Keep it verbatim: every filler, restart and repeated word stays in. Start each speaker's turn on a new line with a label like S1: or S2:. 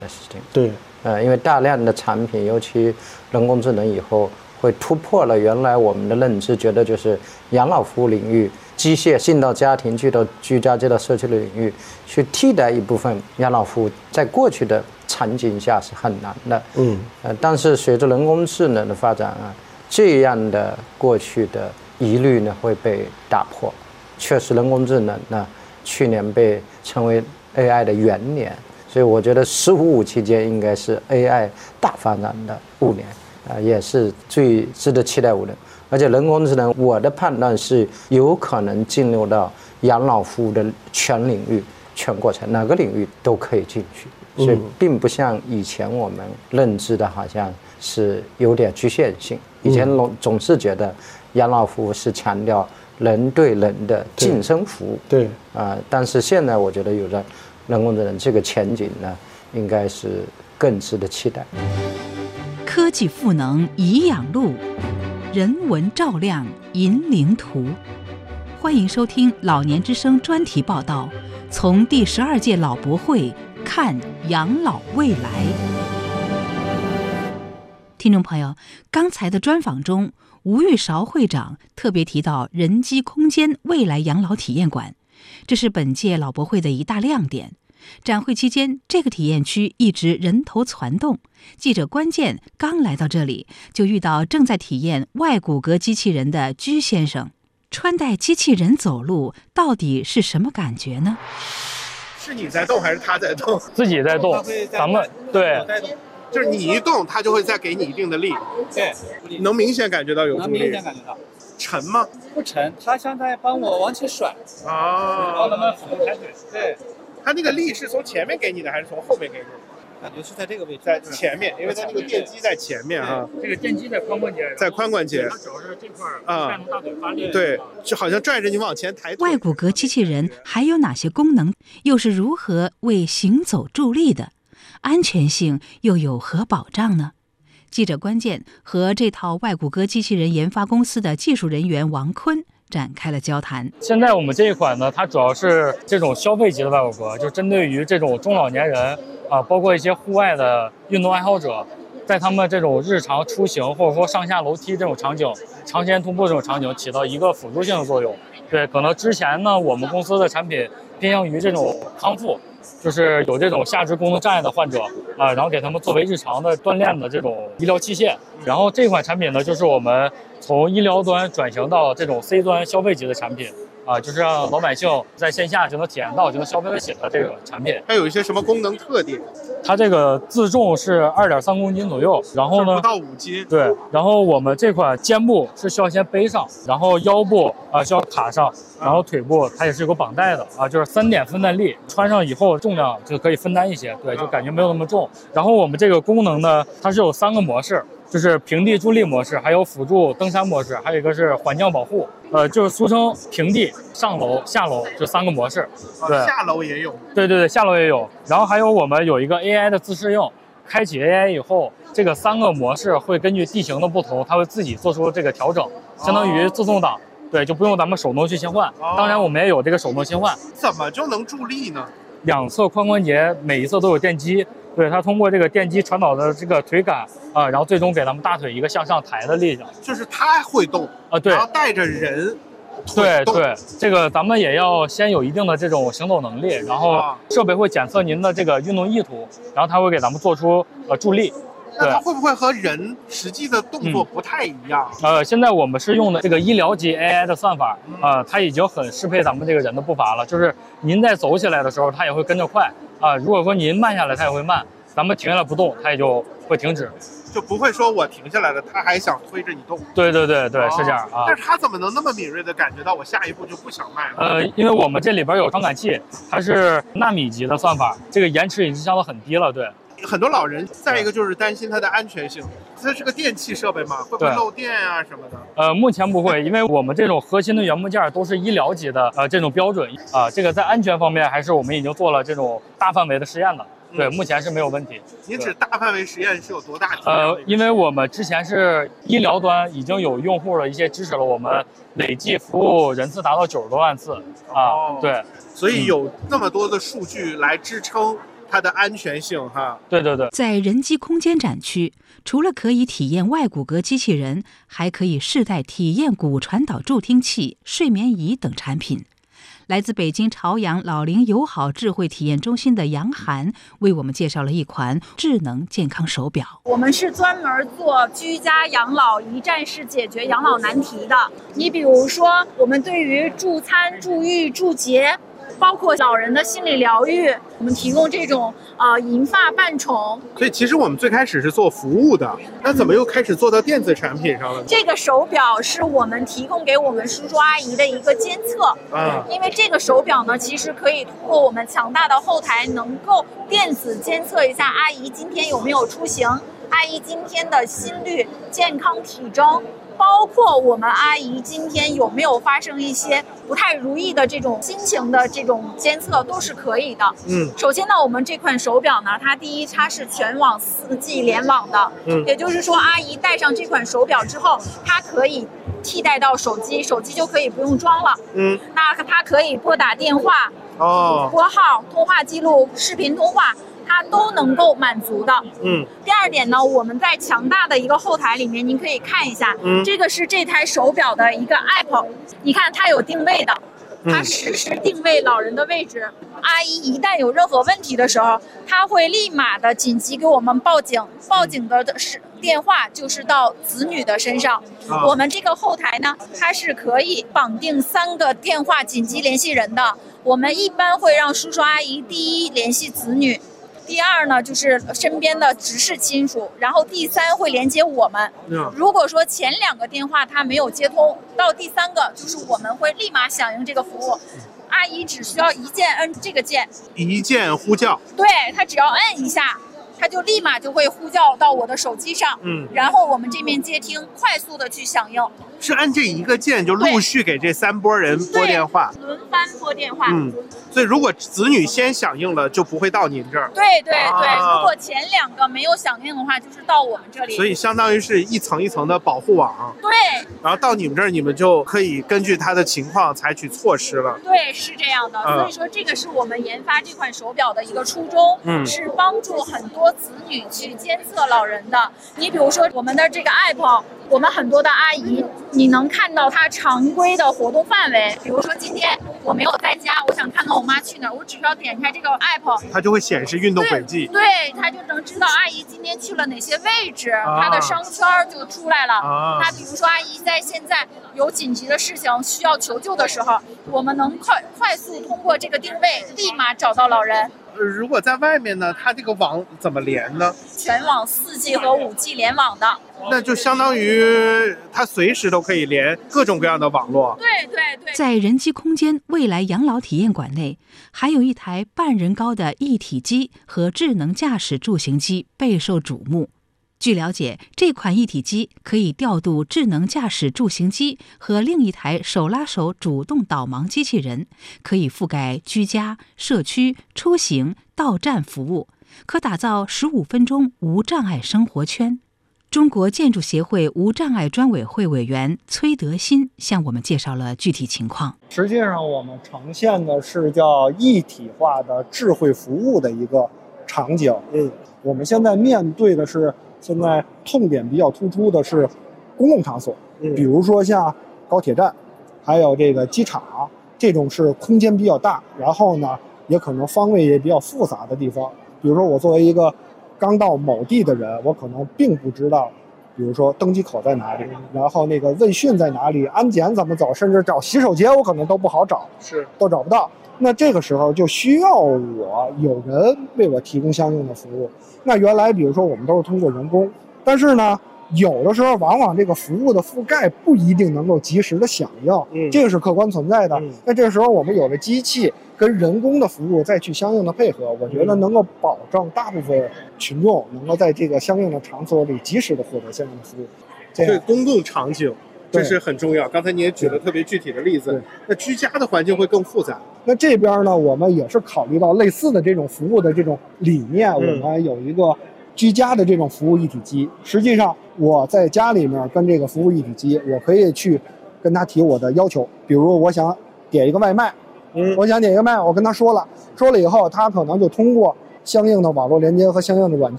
S1: 的事情。
S2: 对，
S1: 呃，因为大量的产品，尤其人工智能以后，会突破了原来我们的认知，觉得就是养老服务领域。机械进到家庭，进到居家，进到社区的领域，去替代一部分养老服务，在过去的场景下是很难的。
S2: 嗯，
S1: 呃，但是随着人工智能的发展啊，这样的过去的疑虑呢会被打破。确实，人工智能呢，去年被称为 A I 的元年，所以我觉得“十五五”期间应该是 A I 大发展的五年，啊、呃，也是最值得期待五年。而且人工智能，我的判断是有可能进入到养老服务的全领域、全过程，哪个领域都可以进去，所以并不像以前我们认知的，好像是有点局限性。以前总总是觉得养老服务是强调人对人的近身服务，
S2: 对
S1: 啊、呃，但是现在我觉得有了人工智能这个前景呢，应该是更值得期待。
S3: 科技赋能颐养路。人文照亮引领图，欢迎收听老年之声专题报道，从第十二届老博会看养老未来。听众朋友，刚才的专访中，吴玉韶会长特别提到人机空间未来养老体验馆，这是本届老博会的一大亮点。展会期间，这个体验区一直人头攒动。记者关键刚来到这里，就遇到正在体验外骨骼机器人的居先生。穿戴机器人走路到底是什么感觉呢？
S4: 是你在动还是他在动？
S5: 自己在动，咱们对，
S4: 就是你一动，他就会再给你一定的力。
S6: 对，
S4: 能明显感觉到有助力。
S6: 能明显感觉到。
S4: 沉吗？
S6: 不沉，他像在帮我往起甩。
S4: 啊，
S6: 帮他们扶抬腿。对。
S4: 它那个力是从前面给你的还是从后面给你的？
S6: 感觉是在这个位置，
S4: 在前面，因为它那个电机在前面啊。
S5: 这个电机在髋关节，
S4: 在髋关节。
S5: 它主要是这块啊，带动大腿发力。
S4: 对，就好像拽着你往前抬腿。
S3: 外骨骼机器人还有哪些功能？又是如何为行走助力的？安全性又有何保障呢？记者关键和这套外骨骼机器人研发公司的技术人员王坤展开了交谈。
S5: 现在我们这一款呢，它主要是这种消费级的外骨骼，就针对于这种中老年人啊，包括一些户外的运动爱好者，在他们这种日常出行或者说上下楼梯这种场景、长时间徒步这种场景，起到一个辅助性的作用。对，可能之前呢，我们公司的产品偏向于这种康复，就是有这种下肢功能障碍的患者啊，然后给他们作为日常的锻炼的这种医疗器械。然后这款产品呢，就是我们从医疗端转型到这种 C 端消费级的产品啊，就是让老百姓在线下就能体验到、就能消费得起的这个产品。
S4: 它有一些什么功能特点？
S5: 它这个自重是二点三公斤左右，然后呢
S4: 不到五斤。
S5: 对，然后我们这款肩部是需要先背上，然后腰部啊、呃、需要卡上，然后腿部它也是有个绑带的啊，就是三点分担力，穿上以后重量就可以分担一些，对，就感觉没有那么重。然后我们这个功能呢，它是有三个模式。就是平地助力模式，还有辅助登山模式，还有一个是缓降保护，呃，就是俗称平地、上楼、下楼这三个模式。对，
S4: 下楼也有。
S5: 对对对，下楼也有。然后还有我们有一个 A I 的自适应，开启 A I 以后，这个三个模式会根据地形的不同，它会自己做出这个调整，相当于自动挡。对，就不用咱们手动去切换。当然，我们也有这个手动切换。
S4: 怎么就能助力呢？
S5: 两侧髋关节每一侧都有电机。对，它通过这个电机传导的这个腿感啊、呃，然后最终给咱们大腿一个向上抬的力量。
S4: 就是它会动
S5: 啊，对，
S4: 然后带着人。
S5: 对对，这个咱们也要先有一定的这种行走能力，然后设备会检测您的这个运动意图，然后它会给咱们做出呃助力。
S4: 那它会不会和人实际的动作不太一样？
S5: 嗯、呃，现在我们是用的这个医疗级 A I 的算法，啊、呃，它已经很适配咱们这个人的步伐了。就是您在走起来的时候，它也会跟着快啊、呃；如果说您慢下来，它也会慢；咱们停下来不动，它也就会停止。
S4: 就不会说我停下来了，他还想推着你动。
S5: 对对对对，哦、是这样啊。
S4: 但是他怎么能那么敏锐的感觉到我下一步就不想迈了？
S5: 呃，因为我们这里边有传感器，它是纳米级的算法，这个延迟已经降到很低了。对，
S4: 很多老人再一个就是担心它的安全性，这是个电器设备嘛，会不会漏电啊什么的？
S5: 呃，目前不会，因为我们这种核心的原部件都是医疗级的呃这种标准啊、呃，这个在安全方面还是我们已经做了这种大范围的实验的。对，目前是没有问题。
S4: 你指大范围实验是有多大？
S5: 呃，因为我们之前是医疗端已经有用户的一些支持了，我们累计服务人次达到九十多万次啊。
S4: 哦、
S5: 对，
S4: 所以有那么多的数据来支撑它的安全性哈。
S5: 对对对，
S3: 在人机空间展区，除了可以体验外骨骼机器人，还可以试戴体验骨传导助听器、睡眠仪等产品。来自北京朝阳老龄友好智慧体验中心的杨涵为我们介绍了一款智能健康手表。
S2: 我们是专门做居家养老一站式解决养老难题的。你比如说，我们对于助餐、助浴、助洁，包括老人的心理疗愈，我们提供这种呃银发伴宠。
S4: 所以其实我们最开始是做服务的，那怎么又开始做到电子产品上了呢？
S2: 这个手表是我们提供给我们叔叔阿姨的一个监测啊，因为这个手表呢，其实可以通过我们强大的后台，能够电子监测一下阿姨今天有没有出行，阿姨今天的心率、健康体征。包括我们阿姨今天有没有发生一些不太如意的这种心情的这种监测都是可以的。嗯，首先呢，我们这款手表呢，它第一它是全网四 G 联网的，嗯，也就是说阿姨戴上这款手表之后，它可以替代到手机，手机就可以不用装了。嗯，那它可以拨打电话、哦，拨号、通话记录、视频通话。它都能够满足的。嗯。第二点呢，我们在强大的一个后台里面，您可以看一下，嗯，这个是这台手表的一个 app， 你看它有定位的，它实时定位老人的位置。阿姨一旦有任何问题的时候，它会立马的紧急给我们报警，报警的是电话就是到子女的身上。啊、我们这个后台呢，它是可以绑定三个电话紧急联系人的。我们一般会让叔叔阿姨第一联系子女。第二呢，就是身边的直系亲属，然后第三会连接我们。如果说前两个电话它没有接通，到第三个就是我们会立马响应这个服务。阿姨只需要一键摁这个键，
S4: 一键呼叫。
S2: 对，她只要摁一下，它就立马就会呼叫到我的手机上。嗯，然后我们这边接听，快速的去响应。
S4: 是按这一个键就陆续给这三拨人拨电话，
S2: 轮番拨电话。
S4: 嗯，所以如果子女先响应了，就不会到您这儿。
S2: 对对对、啊，如果前两个没有响应的话，就是到我们这里。
S4: 所以相当于是一层一层的保护网。
S2: 对。
S4: 然后到你们这儿，你们就可以根据他的情况采取措施了。
S2: 对，是这样的。嗯、所以说，这个是我们研发这款手表的一个初衷，嗯，是帮助很多子女去监测老人的。你比如说我们的这个 app。我们很多的阿姨，你能看到她常规的活动范围。比如说今天我没有在家，我想看看我妈去哪儿，我只要点开这个 app，
S4: 它就会显示运动轨迹。
S2: 对，它就能知道阿姨今天去了哪些位置，啊、她的商圈就出来了。啊、她比如说阿姨在现在有紧急的事情需要求救的时候，我们能快快速通过这个定位，立马找到老人。
S4: 如果在外面呢，它这个网怎么连呢？
S2: 全网四 G 和五 G 联网的，
S4: 那就相当于它随时都可以连各种各样的网络。
S2: 对对对。
S3: 在人机空间未来养老体验馆内，还有一台半人高的一体机和智能驾驶助行机备受瞩目。据了解，这款一体机可以调度智能驾驶助行机和另一台手拉手主动导盲机器人，可以覆盖居家、社区、出行、到站服务，可打造十五分钟无障碍生活圈。中国建筑协会无障碍专委会委员崔德新向我们介绍了具体情况。
S7: 实际上，我们呈现的是叫一体化的智慧服务的一个场景。嗯，我们现在面对的是。现在痛点比较突出的是公共场所，嗯、比如说像高铁站，还有这个机场，这种是空间比较大，然后呢也可能方位也比较复杂的地方。比如说我作为一个刚到某地的人，我可能并不知道，比如说登机口在哪里，然后那个问讯在哪里，安检怎么走，甚至找洗手间我可能都不好找，
S4: 是
S7: 都找不到。那这个时候就需要我有人为我提供相应的服务。那原来比如说我们都是通过人工，但是呢有的时候往往这个服务的覆盖不一定能够及时的响应，嗯，这个是客观存在的。嗯、那这个时候我们有了机器跟人工的服务再去相应的配合，我觉得能够保证大部分群众能够在这个相应的场所里及时的获得相应的服务。
S4: 对公共场景这是很重要，刚才你也举了特别具体的例子。那居家的环境会更复杂。
S7: 那这边呢，我们也是考虑到类似的这种服务的这种理念，嗯、我们有一个居家的这种服务一体机。实际上，我在家里面跟这个服务一体机，我可以去跟他提我的要求，比如我想点一个外卖，嗯，我想点一个外卖，我跟他说了，说了以后，他可能就通过相应的网络连接和相应的软件。